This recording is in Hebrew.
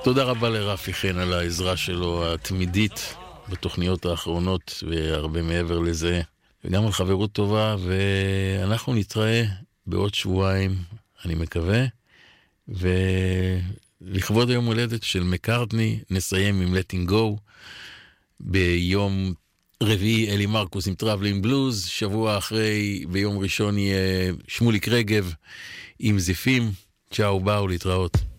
תודה רבה לרפי חן על העזרה שלו התמידית בתוכניות האחרונות והרבה מעבר לזה, וגם על חברות טובה, ואנחנו נתראה בעוד שבועיים, אני מקווה, ולכבוד היום הולדת של מקארטני נסיים עם Letting Go. ביום רביעי אלי מרקוס עם טראבלינג בלוז, שבוע אחרי ביום ראשון יהיה שמוליק רגב עם זיפים. צ'או, באו, להתראות.